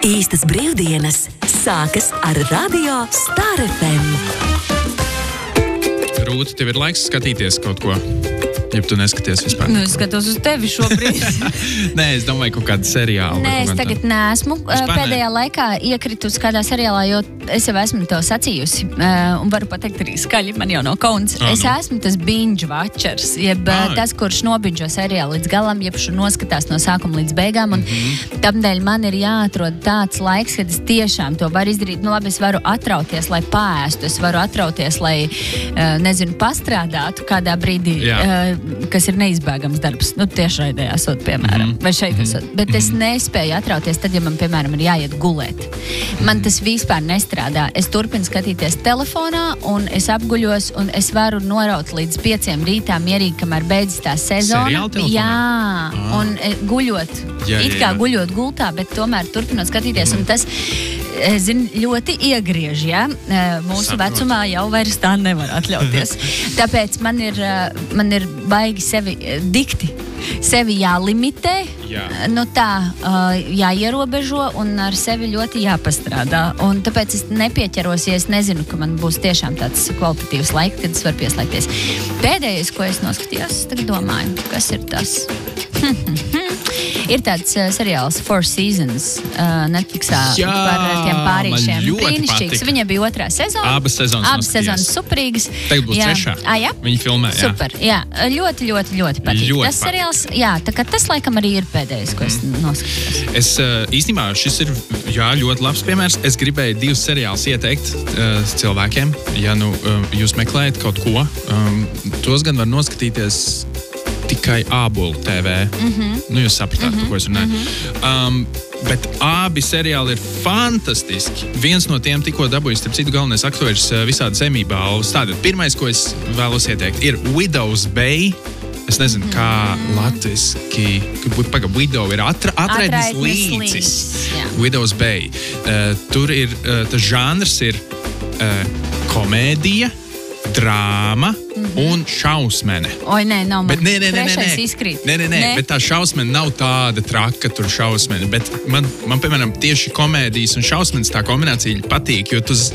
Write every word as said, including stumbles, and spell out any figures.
Īstas brīvdienas sākas ar Radio Star F M. Rūta, tev ir laiks skatīties kaut ko? Ja tu neskaties vispār. Nu, es skatos uz tevi šobrīd. Nē, es domāju, kaut kādu seriālu. Nē, es tagad neesmu Vispār pēdējā ne. laikā iekritus kādā seriālā, jo es jau esmu to sacījusi. Un varu pateikt arī skaļi, man jau nav kauns. Ah, es nu. esmu tas binge watchers, jeb Ah. tas, kurš nobinžo seriālu līdz galam, jeb šo noskatās no sākuma līdz beigām. Un Mhm. tamdēļ man ir jāatrod tāds laiks, kad es tiešām to varu izdarīt. Nu, labi, es varu atrauties, lai pāēstu, es varu atrauties, lai, eh, nezinu, pastrādātu kādā brīdī, Jā. eh, kas ir neizbēgams darbs. Nu, tiešraidē esot, piemēram, Mhm. vai šeit esot. Bet es nespēju atrauties tad, ja man, piemēram, ir jāiet gulēt. Man tas vispār nestrādā. Es turpinu skatīties telefonā, un es apguļos, un es varu noraut līdz pieciem rītā mierīgi, kamēr beidzas tā sezona. Seriāli telefonā? Jā, Ah. un e, guļot, Jā, it jā, kā jā. guļot gultā, bet tomēr turpinot skatīties, un tas, e, zin, ļoti iegriež, ja? E, Mūsu Saprotu. vecumā jau vairs tā nevar atļauties. Tāpēc man ir, e, man ir baigi sevi e, dikti. Sevi jālimitē, Jā. nu tā, uh, jāierobežo un ar sevi ļoti jāpastrādā. Un tāpēc es nepieķeros, ja es nezinu, ka man būs tiešām tāds kvalitatīvs laiks, kad es varu pieslēgties. Pēdējais, ko es noskatījos, es tagad domāju, kas ir tas? Ir tāds uh, seriāls Four Seasons uh, Netflixā Jā, par uh, tiem pārīšiem. man ļoti Brīnišķīgs. patika. Viņai bija otrā sezona. Abas sezonas Abas noskatījos. sezonas superīgas. Tagad būs Jā. trešā. Ah, jā? Viņi filmē, jā. Super, jā. Ļoti, ļoti, ļoti patīk. Ļoti tas patīk. seriāls, jā, tā kā tas laikam arī ir pēdējais, ko es noskatījos. Es uh, īstenībā šis ir jā, ļoti labs piemērs. Es gribēju divus seriālus ieteikt uh, cilvēkiem. Ja nu uh, jūs meklējat kaut ko, um, tos gan var noskatīties tikai Ābolu T V. Mm-hmm. Nu, jūs sapratāt, mm-hmm. par ko es runāju. Mm-hmm. Um, bet abi seriāli ir fantastiski. Viens no tiem tikko dabūjis, starp citu, galvenais aktieris uh, visādas Emmy balvas. Tātad pirmais, ko es vēlos ieteikt, ir Widow's Bay. Es nezinu, kā latviski, paga, Widow ir atra, atraidnis Atraidnis līcis. līcis, jā. Widow's Bay. Uh, tur ir, uh, tas žanrs ir uh, komēdija, drāma mm-hmm. un šausmene. Oi, nē, nav man. Bet nē, nē, nē, nē, Trešais nē. izkrīt. Nē, nē, nē, Nē? bet tā šausmene nav tāda traka, tur šausmene. Bet man, man piemēram, tieši komēdijas un šausmenes tā kombinācija patīk, jo tu